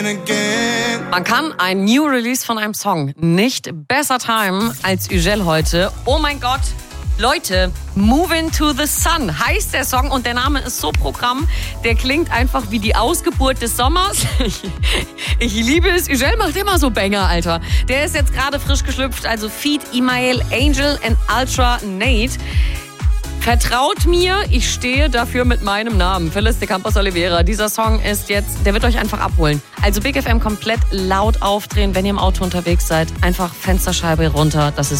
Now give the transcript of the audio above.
Man kann ein New Release von einem Song nicht besser timen als Ügel heute. Oh mein Gott, Leute, Moving to the Sun heißt der Song und der Name ist so Programm. Der klingt einfach wie die Ausgeburt des Sommers. Ich liebe es. Ügel macht immer so Banger, Alter. Der ist jetzt gerade frisch geschlüpft, also Feat Imael, Angel and Ultra Nate. Vertraut mir, ich stehe dafür mit meinem Namen. Phyllis de Campos Oliveira. Dieser Song ist jetzt, der wird euch einfach abholen. Also Big FM komplett laut aufdrehen, wenn ihr im Auto unterwegs seid. Einfach Fensterscheibe runter. Das ist